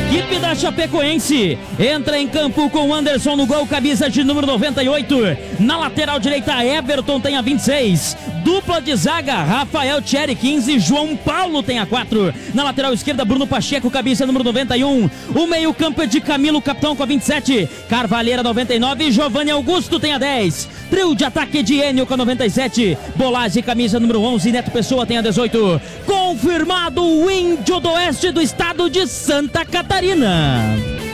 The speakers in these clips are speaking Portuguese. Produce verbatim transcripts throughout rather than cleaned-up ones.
equipe da Chapecoense entra em campo com Anderson no gol, camisa de número noventa e oito. Na lateral direita, Everton tem a vinte e seis. Dupla de zaga, Rafael Thierry, quinze. João Paulo tem a quatro. Na lateral esquerda, Bruno Pacheco, camisa número noventa e um. O meio campo é de Camilo, capitão, com a vinte e sete. Carvalheira, noventa e nove. E Giovanni Augusto tem a dez. Trio de ataque de Enio com a noventa e sete. Bolazzi, camisa número onze. Neto Pessoa tem a dezoito. Confirmado o Índio do Oeste do estado de Santa Catarina.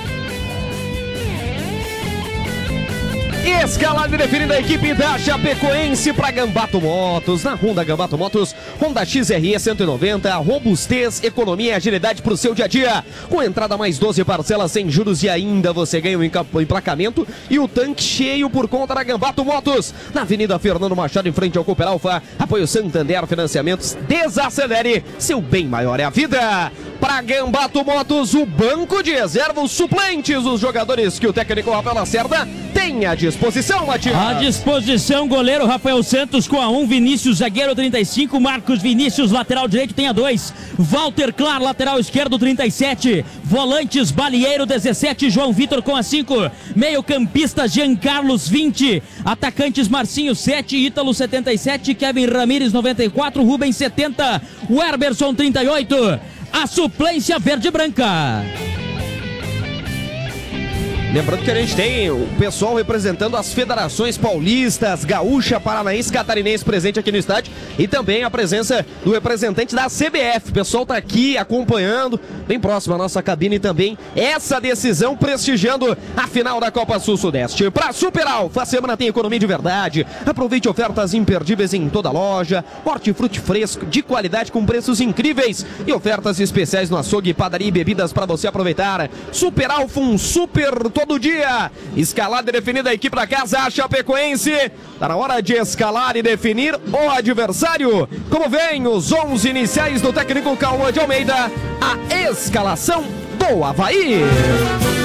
Escalada definida a equipe da Chapecoense para Gambato Motos. Na Honda Gambato Motos, Honda X R E cento e noventa, robustez, economia e agilidade para o seu dia a dia. Com entrada mais doze parcelas sem juros e ainda você ganha o emplacamento e o tanque cheio por conta da Gambato Motos. Na Avenida Fernando Machado, em frente ao Cooper Alfa, apoio Santander Financiamentos. Desacelere, seu bem maior é a vida. Para Gambato Motos, o banco de reserva, os suplentes, os jogadores que o técnico Rafael Lacerda tem à disposição, Matias. À disposição, goleiro Rafael Santos com a um, Vinícius, zagueiro trinta e cinco, Marcos Vinícius, lateral direito, tem a dois, Walter Clar, lateral esquerdo trinta e sete, volantes Balieiro dezessete, João Vitor com a cinco, meio campista Jean Carlos vinte, atacantes Marcinho sete, Ítalo setenta e sete, Kevin Ramírez noventa e quatro, Rubens setenta, Werberson trinta e oito. A suplência verde e branca. Lembrando que a gente tem o pessoal representando as federações paulistas, gaúcha, paranaense, catarinense presente aqui no estádio e também a presença do representante da C B F. O pessoal está aqui acompanhando, bem próximo à nossa cabine também, essa decisão prestigiando a final da Copa Sul-Sudeste. Para Super Alfa, a semana tem economia de verdade. Aproveite ofertas imperdíveis em toda a loja, hortifruti fresco, de qualidade com preços incríveis e ofertas especiais no açougue, padaria e bebidas para você aproveitar. Super Alfa, um super todo dia. Escalada e definida a equipe da casa, a Chapecoense. Está na hora de escalar e definir o adversário. Como vem os onze iniciais do técnico Cauã de Almeida, a escalação do Avaí.